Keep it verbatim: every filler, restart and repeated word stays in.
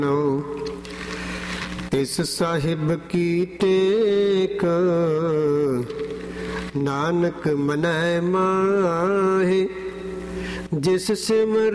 तिस साहिब की टेक नानक मनै माहे, जिस सिमर